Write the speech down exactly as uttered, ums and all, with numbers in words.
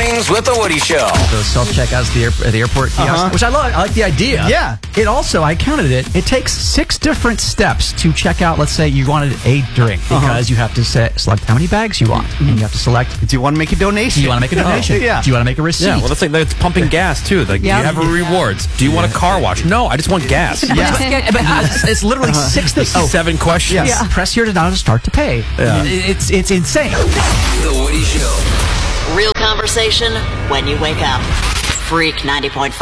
Mornings with the Woody Show. Those self-checkouts at the, air, at the airport kiosk, Uh-huh. which I love. I like the idea. Yeah. It also, I counted it, it takes six different steps to check out, let's say you wanted a drink, because Uh-huh. you have to set, select how many bags you want, and you have to select, Do you want to make a donation? do you want to make a donation? Oh, yeah. Do you want to make a receipt? Yeah, well, that's like that's pumping gas too. Like Yeah. you have a rewards. Do you want a car wash? No, I just want gas. Yeah. But, uh, it's, it's literally six to oh, Seven questions. Yeah. Press here to now to start to pay. Yeah. It- It's it's insane. The Woody Show. Real conversation when you wake up. Freak ninety point five.